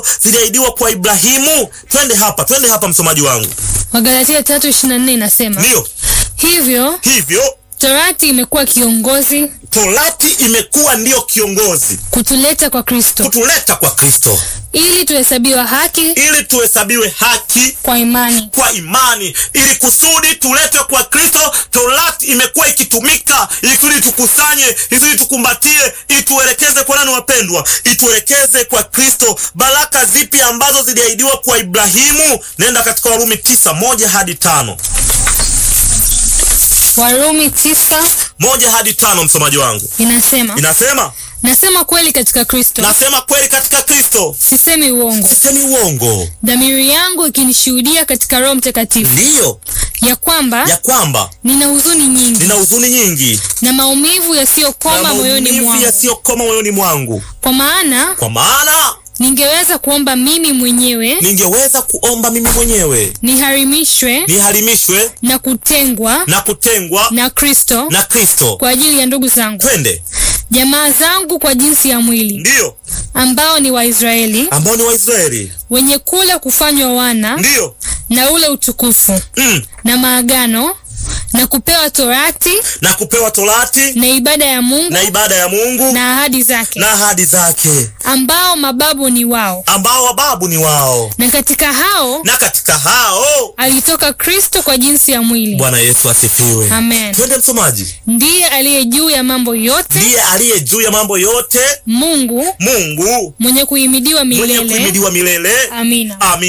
ziliahidiwa kwa Ibrahimu. Twende hapa msomaji wangu. Wagalatia 3:24 inasema, Ndio. Hivyo Torati imekuwa kiongozi. Torati imekuwa ndiyo kiongozi Kutuleta kwa Kristo. Ili tuhesabiwe haki kwa imani. Ili kusudi tuletwe kwa Kristo, Torati imekuwa ikitumika ili kusudi tukusanye, ili kusudi tukumbatie, ituelekeze kwa nani wapendwa? Ituelekeze kwa Kristo. Baraka zipi ambazo ziliahidiwa kwa Ibrahimu? Nenda katika Warumi 9:1-5. Warumi 9:1-5 msomaji wangu. Inasema nasema kweli katika Kristo. Sisemi uongo. Dhamiri yangu ikinishuhudia katika Roho Mtakatifu. Ndio. Ya kwamba nina huzuni nyingi. Na maumivu yasiyokoma moyoni mwangu. Kwa maana ningeweza kuomba mimi mwenyewe niharimishwe na kutengwa na Kristo kwa ajili ya ndugu zangu. Twende. Jamaa zangu kwa jinsi ya mwili. Ndio. Ambao ni Waisraeli. Wenye kula kufanywa wana. Ndio. Na ule utukufu. Na maagano. Na kupewa Torati. Na ibada ya Mungu. Na ahadi zake. Ambao mababu ni wao. Na katika hao alitoka Kristo kwa jinsi ya mwili. Bwana Yesu asifiwe. Amen. Twende msomaji. Ndiye aliye juu ya mambo yote. Mungu. Mwenye kuhimidiwa milele. Amina.